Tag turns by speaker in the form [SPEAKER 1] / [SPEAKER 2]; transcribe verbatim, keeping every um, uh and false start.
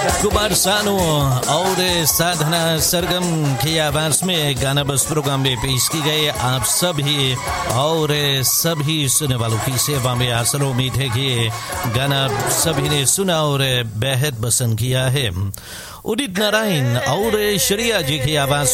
[SPEAKER 1] कुमार सानू और साधना सरगम की आवाज में गाना बस प्रोग्राम में पेश की गई। आप सभी और सभी सुनने वालों की सेवा में आसन उम्मीद है कि गाना सभी ने सुना और बेहद पसंद किया है। उदित नारायण और श्रेया जी की आवाज